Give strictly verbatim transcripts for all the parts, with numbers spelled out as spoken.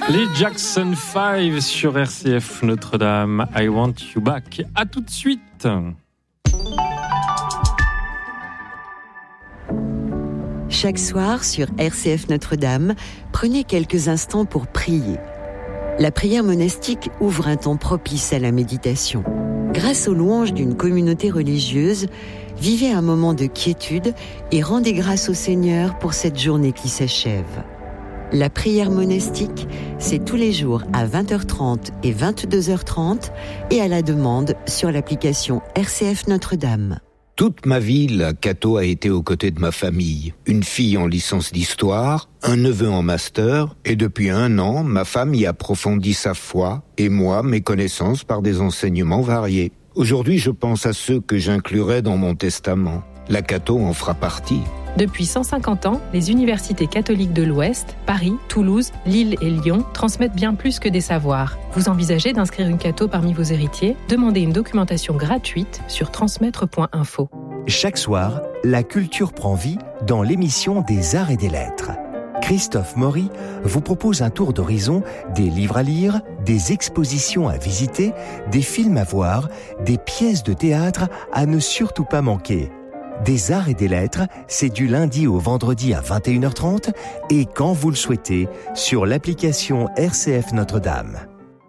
Les Jackson five sur R C F Notre-Dame. I want you back. À tout de suite. Chaque soir sur R C F Notre-Dame, prenez quelques instants pour prier. La prière monastique ouvre un temps propice à la méditation. Grâce aux louanges d'une communauté religieuse, vivez un moment de quiétude et rendez grâce au Seigneur pour cette journée qui s'achève. La prière monastique, c'est tous les jours à vingt heures trente et vingt-deux heures trente et à la demande sur l'application R C F Notre-Dame. Toute ma vie, la Cato a été aux côtés de ma famille. Une fille en licence d'histoire, un neveu en master, et depuis un an, ma femme y approfondit sa foi, et moi, mes connaissances par des enseignements variés. Aujourd'hui, je pense à ceux que j'inclurai dans mon testament. La Cato en fera partie. Depuis cent cinquante ans, les universités catholiques de l'Ouest, Paris, Toulouse, Lille et Lyon transmettent bien plus que des savoirs. Vous envisagez d'inscrire une Cato parmi vos héritiers ? Demandez une documentation gratuite sur transmettre point info. Chaque soir, la culture prend vie dans l'émission des Arts et des Lettres. Christophe Maury vous propose un tour d'horizon des livres à lire, des expositions à visiter, des films à voir, des pièces de théâtre à ne surtout pas manquer. Des Arts et des Lettres, c'est du lundi au vendredi à vingt et une heures trente et quand vous le souhaitez, sur l'application R C F Notre-Dame.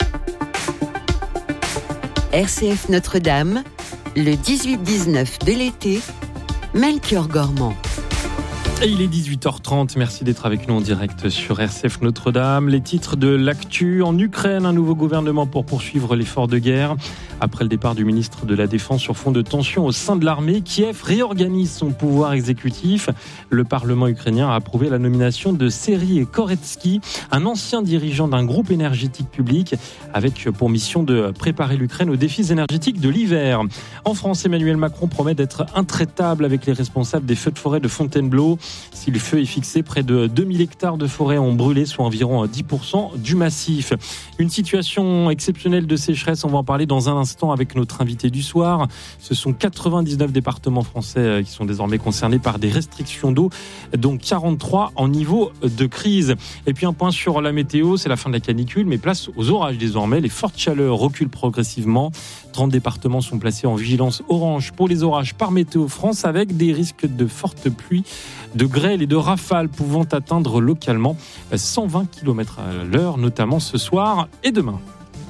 R C F Notre-Dame, le dix-huit dix-neuf de l'été, Melchior Gormand. Et il est dix-huit heures trente, merci d'être avec nous en direct sur R C F Notre-Dame. Les titres de l'actu: en Ukraine, un nouveau gouvernement pour poursuivre l'effort de guerre. Après le départ du ministre de la Défense sur fond de tension au sein de l'armée, Kiev réorganise son pouvoir exécutif. Le Parlement ukrainien a approuvé la nomination de Serhiy Koretsky, un ancien dirigeant d'un groupe énergétique public, avec pour mission de préparer l'Ukraine aux défis énergétiques de l'hiver. En France, Emmanuel Macron promet d'être intraitable avec les responsables des feux de forêt de Fontainebleau. Si le feu est fixé, près de deux mille hectares de forêt ont brûlé, soit environ dix pour cent du massif. Une situation exceptionnelle de sécheresse, on va en parler dans un instant avec notre invité du soir. Ce sont quatre-vingt-dix-neuf départements français qui sont désormais concernés par des restrictions d'eau, dont quarante-trois en niveau de crise. Et puis un point sur la météo, c'est la fin de la canicule, mais place aux orages désormais. Les fortes chaleurs reculent progressivement. trente départements sont placés en vigilance orange pour les orages par Météo France, avec des risques de fortes pluies, de grêle et de rafales pouvant atteindre localement cent vingt kilomètres à l'heure, notamment ce soir et demain.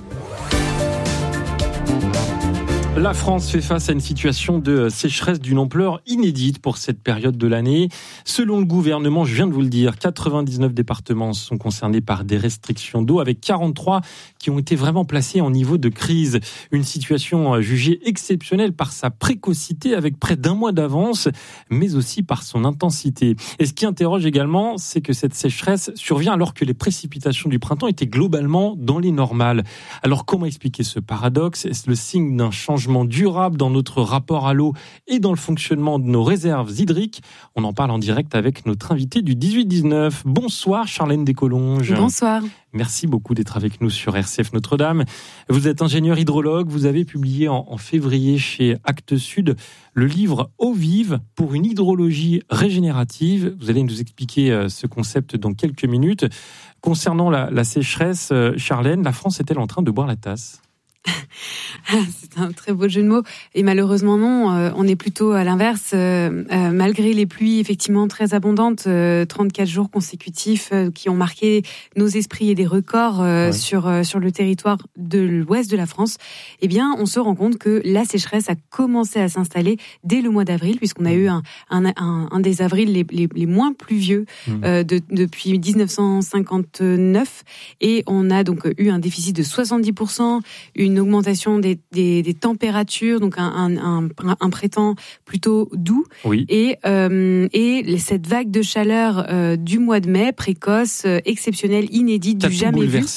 La France fait face à une situation de sécheresse d'une ampleur inédite pour cette période de l'année. Selon le gouvernement, je viens de vous le dire, quatre-vingt-dix-neuf départements sont concernés par des restrictions d'eau, avec quarante-trois qui ont été vraiment placés en niveau de crise. Une situation jugée exceptionnelle par sa précocité, avec près d'un mois d'avance, mais aussi par son intensité. Et ce qui interroge également, c'est que cette sécheresse survient alors que les précipitations du printemps étaient globalement dans les normales. Alors comment expliquer ce paradoxe ? Est-ce le signe d'un changement durable dans notre rapport à l'eau et dans le fonctionnement de nos réserves hydriques? On en parle en direct avec notre invité du dix-huit dix-neuf. Bonsoir Charlène Descolonges. Bonsoir. Merci beaucoup d'être avec nous sur R C F Notre-Dame. Vous êtes ingénieur hydrologue, vous avez publié en, en février chez Actes Sud le livre Eau vive pour une hydrologie régénérative. Vous allez nous expliquer ce concept dans quelques minutes. Concernant la, la sécheresse, Charlène, la France est-elle en train de boire la tasse ? C'est un très beau jeu de mots. Et malheureusement non, euh, on est plutôt à l'inverse. Euh, euh, malgré les pluies effectivement très abondantes, euh, trente-quatre jours consécutifs euh, qui ont marqué nos esprits et des records euh, ouais. sur euh, sur le territoire de l'ouest de la France, eh bien on se rend compte que la sécheresse a commencé à s'installer dès le mois d'avril, puisqu'on a eu un un, un, un des avrils les, les, les moins pluvieux euh, de, depuis dix-neuf cent cinquante-neuf, et on a donc eu un déficit de soixante-dix pour cent, une une augmentation des, des, des températures, donc un, un, un, un printemps plutôt doux. Oui. Et, euh, et cette vague de chaleur euh, du mois de mai, précoce, euh, exceptionnelle, inédite, du jamais vu.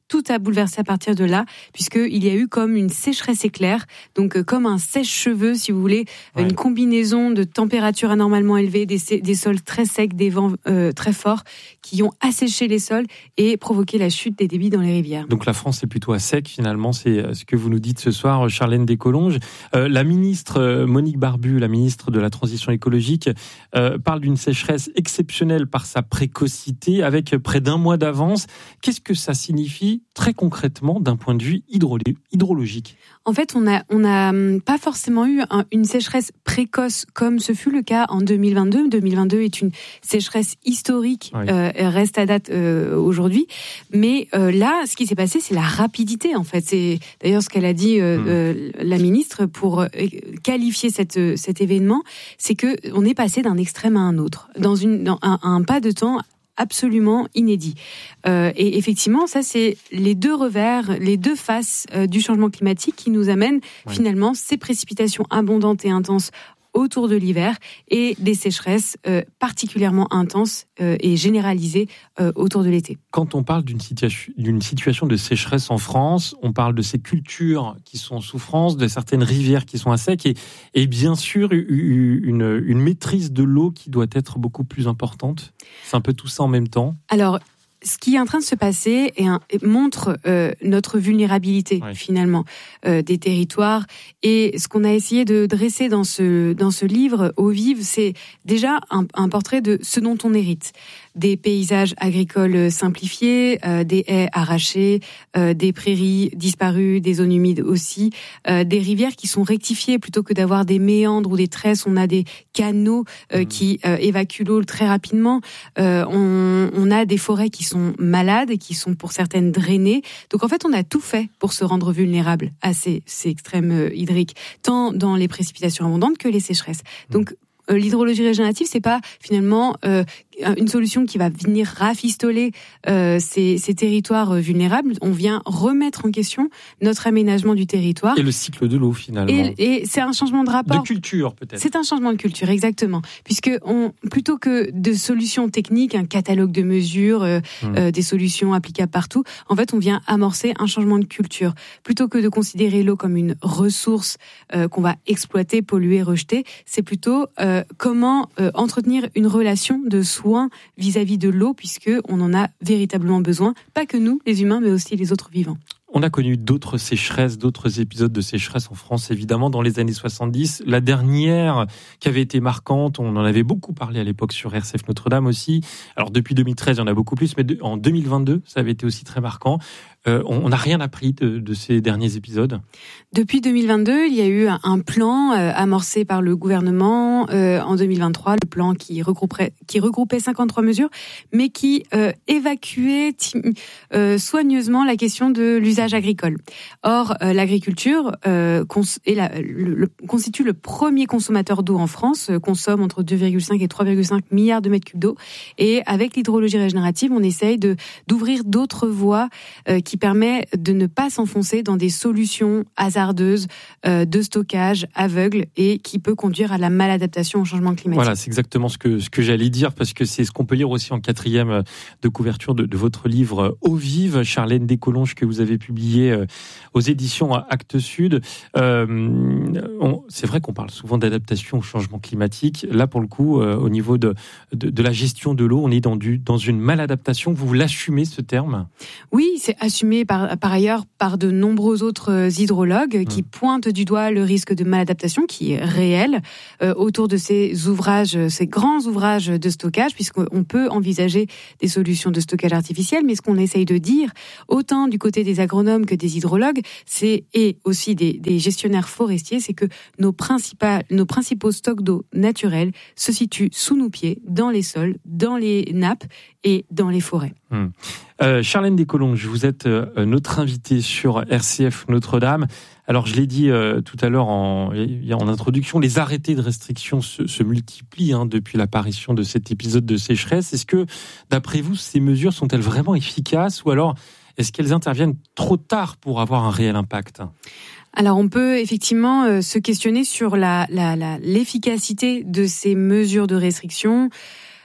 tout a bouleversé à partir de là, puisqu'il y a eu comme une sécheresse éclair, donc euh, comme un sèche-cheveux, si vous voulez, ouais. Une combinaison de températures anormalement élevées, des, des sols très secs, des vents euh, très forts, qui ont asséché les sols et provoqué la chute des débits dans les rivières. Donc la France est plutôt à sec, finalement, c'est ce que vous nous dites ce soir, Charlène Descolonges. Euh, la ministre Monique Barbu, la ministre de la Transition écologique, euh, parle d'une sécheresse exceptionnelle par sa précocité, avec près d'un mois d'avance. Qu'est-ce que ça signifie très concrètement d'un point de vue hydrolo- hydrologique? En fait, on a on a pas forcément eu un, une sécheresse précoce comme ce fut le cas en deux mille vingt-deux. deux mille vingt-deux est une sécheresse historique, oui. euh, reste à date euh, aujourd'hui. Mais euh, là, ce qui s'est passé, c'est la rapidité. En fait, c'est d'ailleurs ce qu'elle a dit euh, mmh. euh, la ministre pour euh, qualifier cette cet événement, c'est que on est passé d'un extrême à un autre, dans une dans un, un pas de temps absolument inédit. Euh, et effectivement, ça, c'est les deux revers, les deux faces euh, du changement climatique qui nous amènent ouais. finalement ces précipitations abondantes et intenses autour de l'hiver et des sécheresses euh, particulièrement intenses euh, et généralisées euh, autour de l'été. Quand on parle d'une situation, d'une situation de sécheresse en France, on parle de ces cultures qui sont en souffrance, de certaines rivières qui sont à sec et, et bien sûr une, une maîtrise de l'eau qui doit être beaucoup plus importante. C'est un peu tout ça en même temps. Alors, ce qui est en train de se passer est un, montre euh, notre vulnérabilité ouais. finalement euh, des territoires, et ce qu'on a essayé de dresser dans ce dans ce livre Eau vive, c'est déjà un, un portrait de ce dont on hérite. Des paysages agricoles simplifiés, euh, des haies arrachées, euh, des prairies disparues, des zones humides aussi, euh, des rivières qui sont rectifiées plutôt que d'avoir des méandres ou des tresses. On a des canaux euh, mmh. qui euh, évacuent l'eau très rapidement. Euh, on, on a des forêts qui sont malades et qui sont pour certaines drainées. Donc en fait, on a tout fait pour se rendre vulnérable à ces, ces extrêmes euh, hydriques, tant dans les précipitations abondantes que les sécheresses. Mmh. Donc euh, l'hydrologie régénérative, c'est pas finalement euh, une solution qui va venir rafistoler euh, ces, ces territoires vulnérables. On vient remettre en question notre aménagement du territoire. Et le cycle de l'eau, finalement. Et, et c'est un changement de rapport. De culture, peut-être. C'est un changement de culture, exactement. Puisque on, plutôt que de solutions techniques, un catalogue de mesures, euh, mmh. euh, des solutions applicables partout, en fait, on vient amorcer un changement de culture. Plutôt que de considérer l'eau comme une ressource euh, qu'on va exploiter, polluer, rejeter, c'est plutôt euh, comment euh, entretenir une relation de soins vis-à-vis de l'eau, puisque on en a véritablement besoin, pas que nous, les humains, mais aussi les autres vivants. On a connu d'autres sécheresses, d'autres épisodes de sécheresse en France, évidemment, dans les années soixante-dix. La dernière qui avait été marquante, on en avait beaucoup parlé à l'époque sur R C F Notre-Dame aussi. Alors depuis deux mille treize, il y en a beaucoup plus, mais en deux mille vingt-deux, ça avait été aussi très marquant. Euh, on n'a rien appris de, de ces derniers épisodes. Depuis deux mille vingt-deux, il y a eu un plan euh, amorcé par le gouvernement euh, en deux mille vingt-trois, le plan qui regroupait, qui regroupait cinquante-trois mesures, mais qui euh, évacuait tim- euh, soigneusement la question de l'usage agricole. Or, euh, l'agriculture euh, cons- est la, le, le, constitue le premier consommateur d'eau en France, euh, consomme entre deux virgule cinq et trois virgule cinq milliards de mètres cubes d'eau, et avec l'hydrologie régénérative, on essaye de, d'ouvrir d'autres voies euh, qui permet de ne pas s'enfoncer dans des solutions hasardeuses euh, de stockage aveugles et qui peut conduire à la maladaptation au changement climatique. Voilà, c'est exactement ce que, ce que j'allais dire, parce que c'est ce qu'on peut lire aussi en quatrième de couverture de, de votre livre Eau vive, Charlène Descolonges, que vous avez publié euh, aux éditions Actes Sud. Euh, on, c'est vrai qu'on parle souvent d'adaptation au changement climatique. Là, pour le coup, euh, au niveau de, de, de la gestion de l'eau, on est dans, du, dans une maladaptation. Vous l'assumez, ce terme ? Oui, c'est assumé par, par ailleurs par de nombreux autres hydrologues qui mmh. pointent du doigt le risque de maladaptation qui est réel euh, autour de ces ouvrages, ces grands ouvrages de stockage, puisqu'on peut envisager des solutions de stockage artificiel, mais ce qu'on essaye de dire, autant du côté des agronomes que des hydrologues, c'est, et aussi des, des gestionnaires forestiers, c'est que nos, principales, nos principaux stocks d'eau naturels se situent sous nos pieds, dans les sols, dans les nappes et dans les forêts. Mmh. Euh, Charlène Descolonges, vous êtes euh, notre invitée sur R C F Notre-Dame. Alors, je l'ai dit euh, tout à l'heure en, en introduction, les arrêtés de restriction se, se multiplient hein, depuis l'apparition de cet épisode de sécheresse. Est-ce que, d'après vous, ces mesures sont-elles vraiment efficaces, ou alors est-ce qu'elles interviennent trop tard pour avoir un réel impact ? Alors, on peut effectivement euh, se questionner sur la, la, la, l'efficacité de ces mesures de restriction.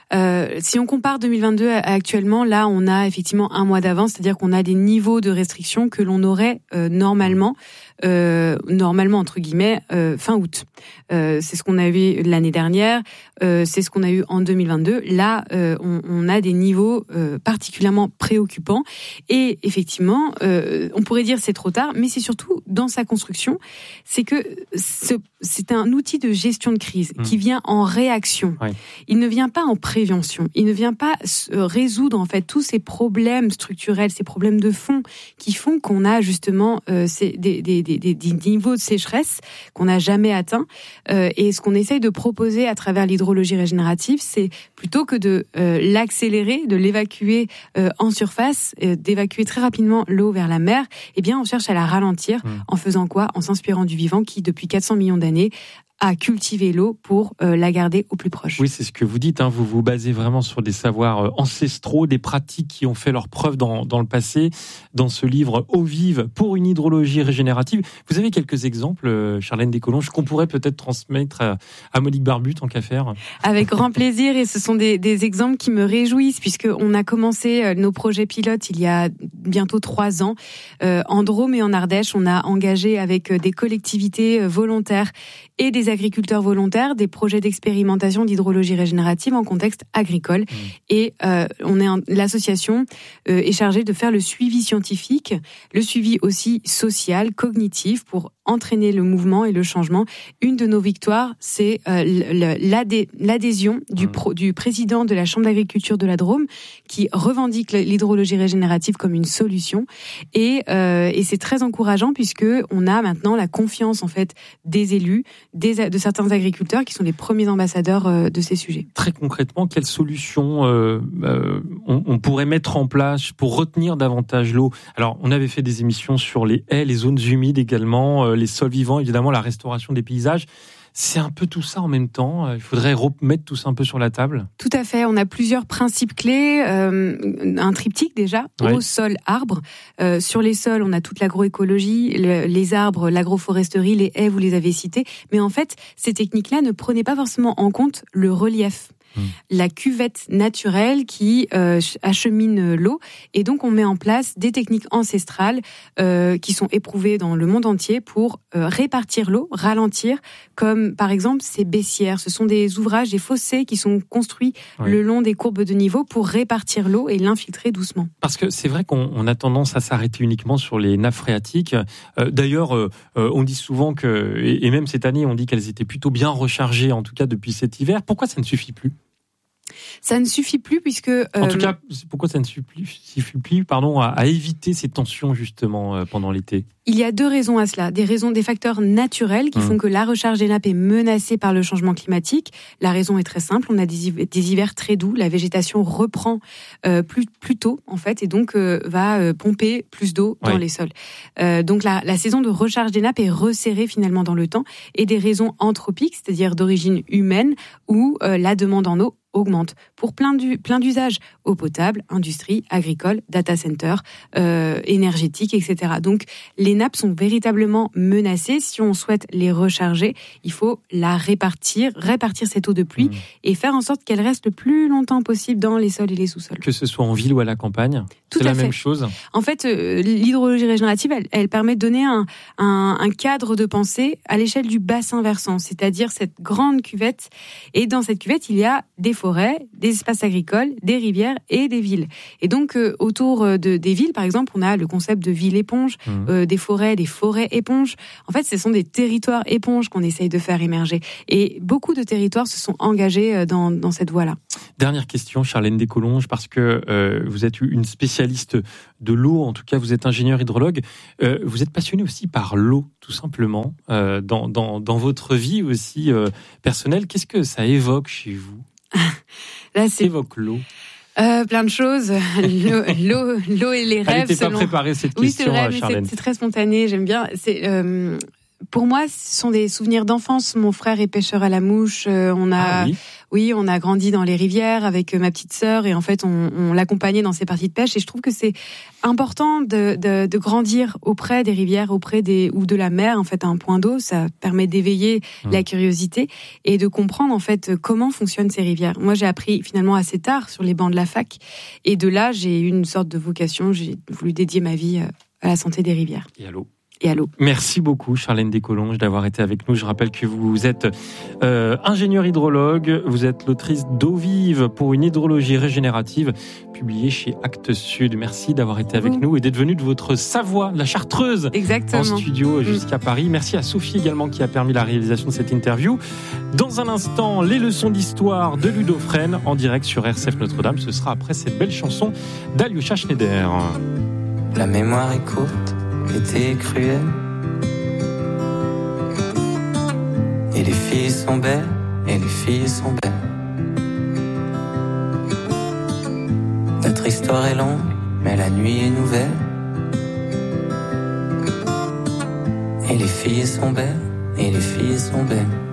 Euh, si on compare deux mille vingt-deux à actuellement, là, on a effectivement un mois d'avance, c'est-à-dire qu'on a des niveaux de restrictions que l'on aurait euh, normalement, euh, normalement entre guillemets, euh, fin août. Euh, c'est ce qu'on a eu l'année dernière, euh, c'est ce qu'on a eu en deux mille vingt-deux. Là, euh, on, on a des niveaux euh, particulièrement préoccupants. Et effectivement, euh, on pourrait dire c'est trop tard, mais c'est surtout dans sa construction, c'est que ce, c'est un outil de gestion de crise mmh. qui vient en réaction. Oui. Il ne vient pas en prévention. Il ne vient pas résoudre en fait tous ces problèmes structurels, ces problèmes de fond qui font qu'on a justement euh, ces, des, des, des, des niveaux de sécheresse qu'on n'a jamais atteints. Euh, et ce qu'on essaye de proposer à travers l'hydrologie régénérative, c'est plutôt que de euh, l'accélérer, de l'évacuer euh, en surface, euh, d'évacuer très rapidement l'eau vers la mer, eh bien on cherche à la ralentir mmh. en faisant quoi ? En s'inspirant du vivant qui, depuis quatre cents millions d'années, à cultiver l'eau pour euh, la garder au plus proche. Oui, c'est ce que vous dites, hein, vous vous basez vraiment sur des savoirs euh, ancestraux, des pratiques qui ont fait leurs preuves dans, dans le passé, dans ce livre « Eau vive pour une hydrologie régénérative ». Vous avez quelques exemples, euh, Charlène Descolonges, qu'on pourrait peut-être transmettre à, à Monique Barbu, tant qu'à faire ? Avec grand plaisir, et ce sont des, des exemples qui me réjouissent, puisqu'on a commencé nos projets pilotes il y a bientôt trois ans. Euh, en Drôme et en Ardèche, on a engagé avec des collectivités volontaires et des agriculteurs volontaires des projets d'expérimentation d'hydrologie régénérative en contexte agricole. Mmh. Et euh, on est en, l'association euh, est chargée de faire le suivi scientifique, le suivi aussi social, cognitif, pour entraîner le mouvement et le changement. Une de nos victoires, c'est euh, l'adhé- l'adhésion du, pro, du président de la Chambre d'agriculture de la Drôme, qui revendique l'hydrologie régénérative comme une solution. Et, euh, et c'est très encourageant, puisque on a maintenant la confiance en fait des élus, des, de certains agriculteurs qui sont les premiers ambassadeurs euh, de ces sujets. Très concrètement, quelles solutions euh, euh, on, on pourrait mettre en place pour retenir davantage l'eau ? Alors, on avait fait des émissions sur les haies, les zones humides également, euh, les sols vivants, évidemment, la restauration des paysages. C'est un peu tout ça en même temps. Il faudrait remettre tout ça un peu sur la table. Tout à fait. On a plusieurs principes clés. Euh, un triptyque déjà. Oui. Eau, sol, arbre. Euh, sur les sols, on a toute l'agroécologie, le, les arbres, l'agroforesterie, les haies, vous les avez cités. Mais en fait, ces techniques-là ne prenaient pas forcément en compte le relief. La cuvette naturelle qui euh, achemine l'eau, et donc on met en place des techniques ancestrales euh, qui sont éprouvées dans le monde entier pour euh, répartir l'eau, ralentir, comme par exemple ces baissières. Ce sont des ouvrages, des fossés qui sont construits oui. le long des courbes de niveau pour répartir l'eau et l'infiltrer doucement. Parce que c'est vrai qu'on on a tendance à s'arrêter uniquement sur les nappes phréatiques. Euh, d'ailleurs, euh, on dit souvent que, et, et même cette année, on dit qu'elles étaient plutôt bien rechargées, en tout cas depuis cet hiver. Pourquoi ça ne suffit plus ? Ça ne suffit plus puisque... Euh, en tout cas, pourquoi ça ne suffit plus, suffit plus pardon, à, à éviter ces tensions justement euh, pendant l'été ? Il y a deux raisons à cela. Des raisons, des facteurs naturels qui mmh. font que la recharge des nappes est menacée par le changement climatique. La raison est très simple. On a des, des hivers très doux. La végétation reprend euh, plus, plus tôt, en fait, et donc euh, va euh, pomper plus d'eau dans oui. les sols. Euh, donc la, la saison de recharge des nappes est resserrée finalement dans le temps. Et des raisons anthropiques, c'est-à-dire d'origine humaine, où euh, la demande en eau augmente pour plein, du, plein d'usages, eau potable, industrie, agricole, data center, euh, énergétique, et cetera. Donc les nappes sont véritablement menacées. Si on souhaite les recharger, il faut la répartir, répartir cette eau de pluie mmh. et faire en sorte qu'elle reste le plus longtemps possible dans les sols et les sous-sols. Que ce soit en ville ou à la campagne, Tout c'est à la fait. même chose. En fait, euh, l'hydrologie régénérative, elle, elle permet de donner un, un, un cadre de pensée à l'échelle du bassin versant, c'est-à-dire cette grande cuvette. Et dans cette cuvette, il y a des forêts, des espaces agricoles, des rivières et des villes. Et donc, euh, autour de, des villes, par exemple, on a le concept de ville-éponge, mmh. euh, des forêts, des forêts éponges. En fait, ce sont des territoires éponges qu'on essaye de faire émerger. Et beaucoup de territoires se sont engagés dans, dans cette voie-là. Dernière question, Charlène Descolonges, parce que euh, vous êtes une spécialiste de l'eau, en tout cas vous êtes ingénieur hydrologue, euh, vous êtes passionnée aussi par l'eau, tout simplement, euh, dans, dans, dans votre vie aussi euh, personnelle. Qu'est-ce que ça évoque chez vous ? Là, c'est... évoque l'eau. Euh, plein de choses. L'eau, l'eau, l'eau et les rêves. Elle n'était selon... pas préparée cette oui, question, c'est vrai, mais Charlène. C'est, c'est très spontané. J'aime bien. C'est euh, pour moi, ce sont des souvenirs d'enfance. Mon frère est pêcheur à la mouche. Euh, on a, ah, oui. oui, on a grandi dans les rivières avec ma petite sœur et en fait, on, on l'accompagnait dans ses parties de pêche. Et je trouve que c'est important de, de, de grandir auprès des rivières, auprès des ou de la mer. En fait, à un point d'eau, ça permet d'éveiller mmh. la curiosité et de comprendre en fait comment fonctionnent ces rivières. Moi, j'ai appris finalement assez tard sur les bancs de la fac et de là, j'ai eu une sorte de vocation. J'ai voulu dédier ma vie à la santé des rivières. Et à l'eau. Et à l'eau. Merci beaucoup Charlène Descolonges d'avoir été avec nous. Je rappelle que vous êtes euh, ingénieure hydrologue, vous êtes l'autrice d'Eau vive pour une hydrologie régénérative, publiée chez Actes Sud. Merci d'avoir été avec mmh. nous et d'être venue de votre Savoie, la Chartreuse, Exactement. en studio jusqu'à mmh. Paris. Merci à Sophie également qui a permis la réalisation de cette interview. Dans un instant, les leçons d'histoire de Ludo Fresne en direct sur R C F Notre-Dame. Ce sera après cette belle chanson d'Alyosha Schneider. La mémoire est courte. L'été est cruel et les filles sont belles, et les filles sont belles. Notre histoire est longue, mais la nuit est nouvelle. Et les filles sont belles, et les filles sont belles.